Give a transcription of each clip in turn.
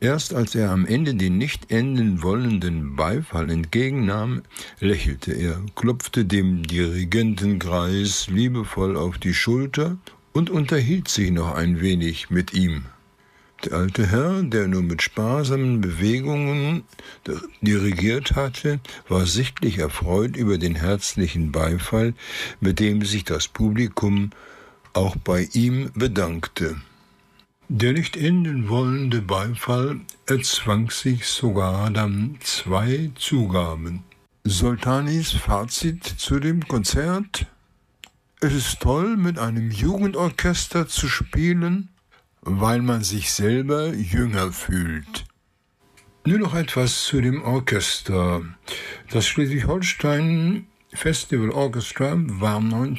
Erst als er am Ende den nicht enden wollenden Beifall entgegennahm, lächelte er, klopfte dem Dirigenten Greis liebevoll auf die Schulter und unterhielt sich noch ein wenig mit ihm. Der alte Herr, der nur mit sparsamen Bewegungen dirigiert hatte, war sichtlich erfreut über den herzlichen Beifall, mit dem sich das Publikum auch bei ihm bedankte. Der nicht enden wollende Beifall erzwang sich sogar dann 2 Zugaben. Soltanis Fazit zu dem Konzert: Es ist toll, mit einem Jugendorchester zu spielen, weil man sich selber jünger fühlt. Nur noch etwas zu dem Orchester. Das Schleswig-Holstein Festival Orchestra war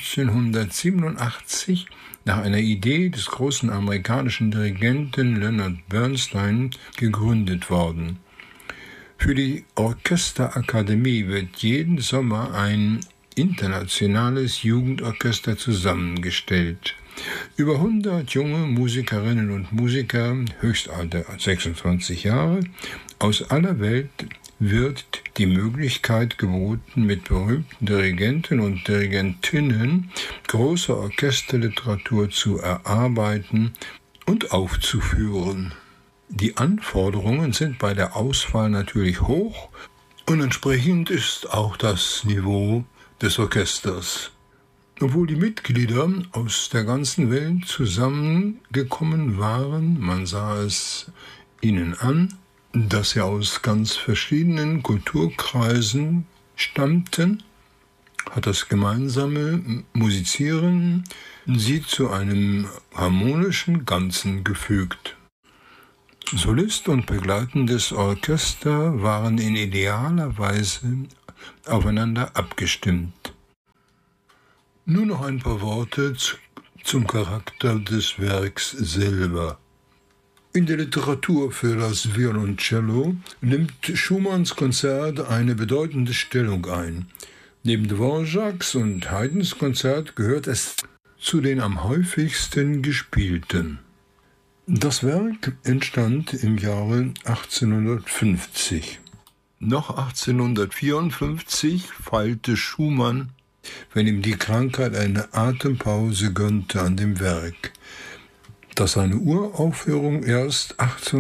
1987 nach einer Idee des großen amerikanischen Dirigenten Leonard Bernstein gegründet worden. Für die Orchesterakademie wird jeden Sommer ein internationales Jugendorchester zusammengestellt. Über 100 junge Musikerinnen und Musiker, Höchstalter 26 Jahre, aus aller Welt wird die Möglichkeit geboten, mit berühmten Dirigenten und Dirigentinnen große Orchesterliteratur zu erarbeiten und aufzuführen. Die Anforderungen sind bei der Auswahl natürlich hoch und entsprechend ist auch das Niveau des Orchesters. Obwohl die Mitglieder aus der ganzen Welt zusammengekommen waren, man sah es ihnen an, dass sie aus ganz verschiedenen Kulturkreisen stammten, hat das gemeinsame Musizieren sie zu einem harmonischen Ganzen gefügt. Solist und begleitendes Orchester waren in idealer Weise aufeinander abgestimmt. Nur noch ein paar Worte zum Charakter des Werks selber. In der Literatur für das Violoncello nimmt Schumanns Konzert eine bedeutende Stellung ein. Neben Dvořáks und Haydns Konzert gehört es zu den am häufigsten gespielten. Das Werk entstand im Jahre 1850. Noch 1854 feilte Schumann, wenn ihm die Krankheit eine Atempause gönnte, an dem Werk, das seine Uraufführung erst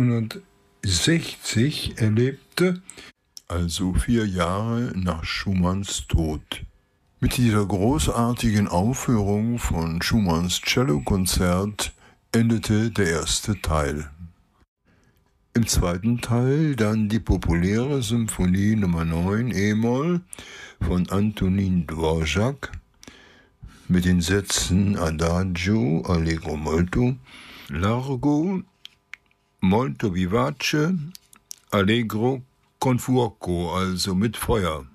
1860 erlebte, also 4 Jahre nach Schumanns Tod. Mit dieser großartigen Aufführung von Schumanns Cellokonzert endete der erste Teil. Im zweiten Teil dann die populäre Symphonie Nummer 9 e-Moll von Antonín Dvořák mit den Sätzen Adagio, Allegro molto, Largo, molto vivace, Allegro con fuoco, also mit Feuer.